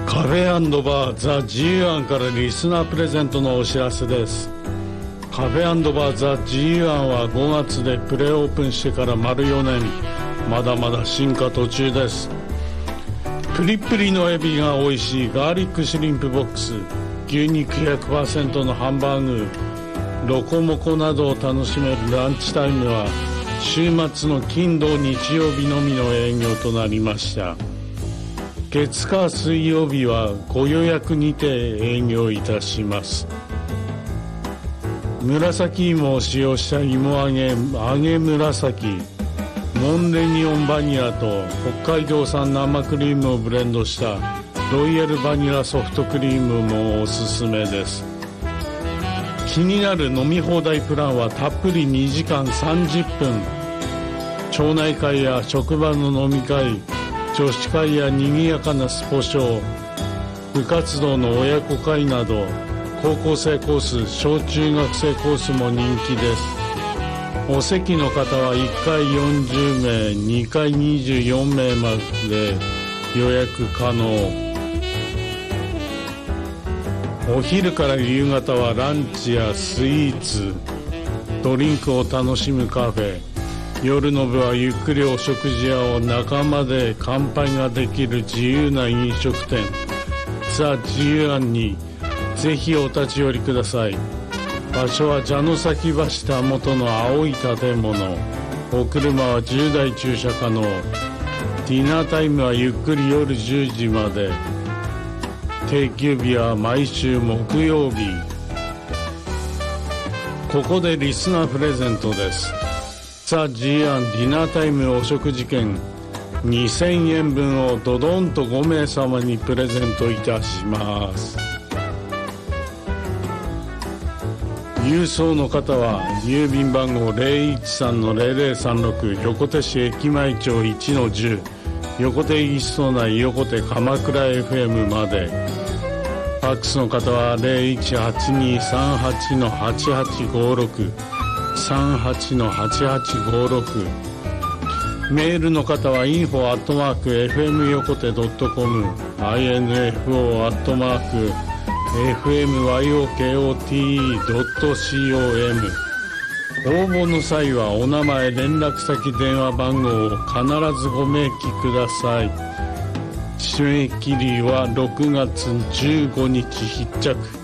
カフェ&バーザ・自由庵からリスナープレゼントのお知らせです。カフェ&バーザ・自由庵は5月でプレオープンしてから丸4年、まだまだ進化途中です。プリップリのエビが美味しいガーリックシュリンプボックス、牛肉 100% のハンバーグ、ロコモコなどを楽しめるランチタイムは週末の金土日曜日のみの営業となりました。月火水曜日はご予約にて営業いたします。紫芋を使用した芋揚げ紫、モンレニオンバニラと北海道産生クリームをブレンドしたロイヤルバニラソフトクリームもおすすめです。気になる飲み放題プランはたっぷり2時間30分。町内会や職場の飲み会、女子会や賑やかなスポ少、部活動の親子会など高校生コース、小中学生コースも人気です。お席の方は1回40名、2回24名まで予約可能。お昼から夕方はランチやスイーツ、ドリンクを楽しむカフェ、夜の部はゆっくりお食事屋を仲間で乾杯ができる自由な飲食店ザ・自由庵にぜひお立ち寄りください。場所は蛇の崎橋田元の青い建物。お車は10台駐車可能。ディナータイムはゆっくり夜10時まで。定休日は毎週木曜日。ここでリスナープレゼントです。ザ・自由庵ディナータイムお食事券2000円分をドドンと5名様にプレゼントいたします。郵送の方は郵便番号 013-0036 横手市駅前町 1-10 横手イースト内横手鎌倉 FM まで。ファックスの方は 018238-8856 38-8856。メールの方は info@fm 横手 .com info@fmyokote.com。 応募の際はお名前、連絡先、電話番号を必ずご明記ください。締め切りは6月15日必着。